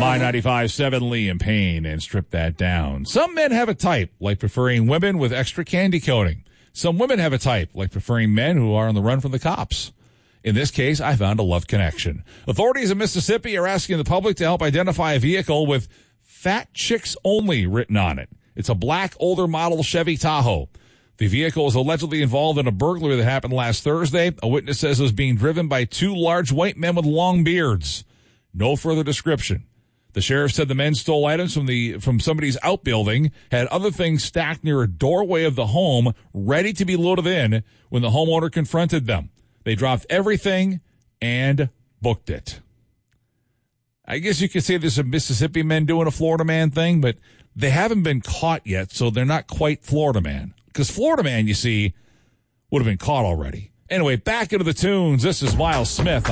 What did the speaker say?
My 95.7 Liam Payne, and strip that down. Some men have a type, like preferring women with extra candy coating. Some women have a type, like preferring men who are on the run from the cops. In this case, I found a love connection. Authorities in Mississippi are asking the public to help identify a vehicle with "Fat Chicks Only" written on it. It's a black, older model Chevy Tahoe. The vehicle was allegedly involved in a burglary that happened last Thursday. A witness says it was being driven by two large white men with long beards. No further description. The sheriff said the men stole items from somebody's outbuilding, had other things stacked near a doorway of the home, ready to be loaded in when the homeowner confronted them. They dropped everything and booked it. I guess you could say there's some Mississippi men doing a Florida man thing, but they haven't been caught yet, so they're not quite Florida man. Because Florida man, you see, would have been caught already. Anyway, back into the tunes. This is Miles Smith.